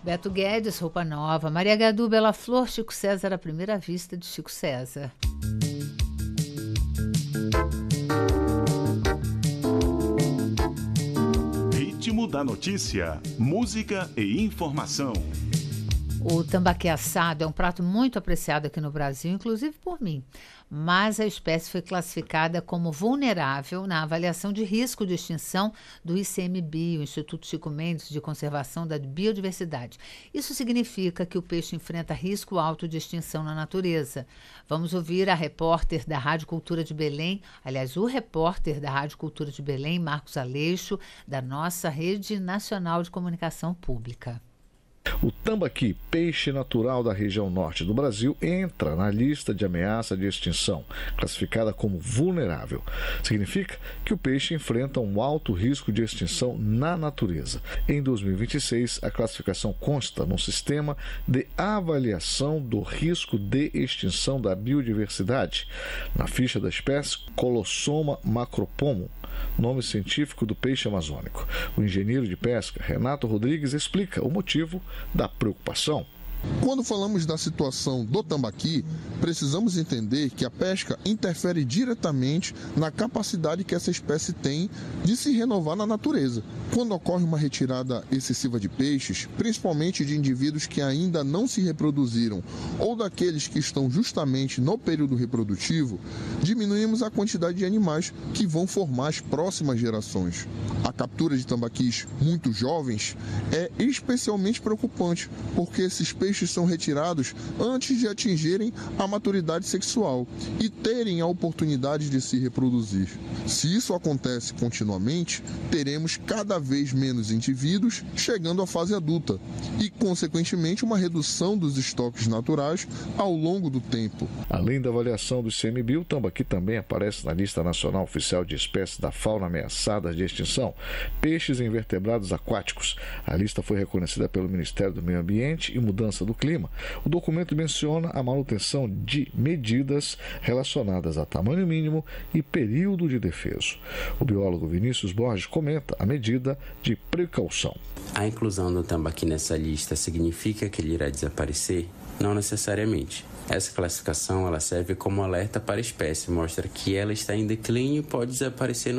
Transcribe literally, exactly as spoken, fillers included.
Beto Guedes, Roupa Nova. Maria Gadu, Bela Flor, Chico César, A Primeira Vista de Chico César. Ritmo da notícia, música e informação. O tambaqui assado é um prato muito apreciado aqui no Brasil, inclusive por mim, mas a espécie foi classificada como vulnerável na avaliação de risco de extinção do I C M B I, o Instituto Chico Mendes de Conservação da Biodiversidade. Isso significa que o peixe enfrenta risco alto de extinção na natureza. Vamos ouvir a repórter da Rádio Cultura de Belém, aliás, o repórter da Rádio Cultura de Belém, Marcos Aleixo, da nossa Rede Nacional de Comunicação Pública. O tambaqui, peixe natural da região norte do Brasil, entra na lista de ameaça de extinção, classificada como vulnerável. Significa que o peixe enfrenta um alto risco de extinção na natureza. Em dois mil e vinte e seis, a classificação consta num sistema de avaliação do risco de extinção da biodiversidade, na ficha da espécie Colossoma macropomum, nome científico do peixe amazônico. O engenheiro de pesca, Renato Rodrigues, explica o motivo da preocupação. Quando falamos da situação do tambaqui, precisamos entender que a pesca interfere diretamente na capacidade que essa espécie tem de se renovar na natureza. Quando ocorre uma retirada excessiva de peixes, principalmente de indivíduos que ainda não se reproduziram ou daqueles que estão justamente no período reprodutivo, diminuímos a quantidade de animais que vão formar as próximas gerações. A captura de tambaquis muito jovens é especialmente preocupante, porque esses peixes são retirados antes de atingirem a maturidade sexual e terem a oportunidade de se reproduzir. Se isso acontece continuamente, teremos cada vez menos indivíduos chegando à fase adulta e, consequentemente, uma redução dos estoques naturais ao longo do tempo. Além da avaliação do I C M B I, o tambaqui também aparece na lista nacional oficial de espécies da fauna ameaçadas de extinção, peixes e invertebrados aquáticos. A lista foi reconhecida pelo Ministério do Meio Ambiente e Mudança do Clima. O documento menciona a manutenção de medidas relacionadas a tamanho mínimo e período de defeso. O biólogo Vinícius Borges comenta a medida de precaução. A inclusão do tambaqui nessa lista significa que ele irá desaparecer? Não necessariamente. Essa classificação ela serve como alerta para a espécie, mostra que ela está em declínio e pode desaparecer no